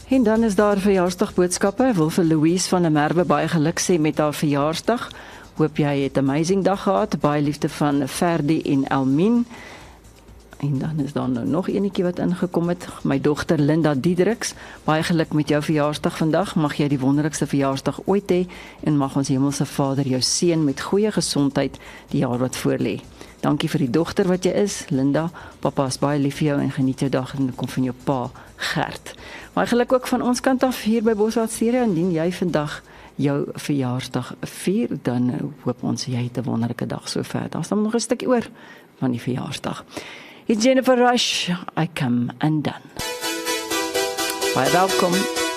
En dan is daar verjaarsdagboodskappe. Ek wil vir Louise van der Merwe baie geluk sê met haar verjaarsdag. Hoop jy het 'n amazing dag gehad. Baie liefde van Ferdi en Elmien. En dan is daar nou nog enetjie wat ingekom het. My dogter Linda Diedriks. Baie geluk met jou verjaarsdag vandag. Mag jy die wonderlikste verjaarsdag ooit hê en mag ons Hemelse Vader jou seën met goeie gesondheid die jaar wat voorlê. Dankie vir die dogter wat jy is, Linda. Papa is baie lief vir jou en geniet jou dag en kom van jou pa, Gert. Maar geluk ook van ons kant af hier by Boswat Stereo. Indien jy vandag jou verjaarsdag vier, dan hoop ons jy het 'n wonderlike dag sover. Daar's dan nog 'n stukkie oor van die verjaarsdag. It's Jennifer Rush, I Come Undone. Baie welkom.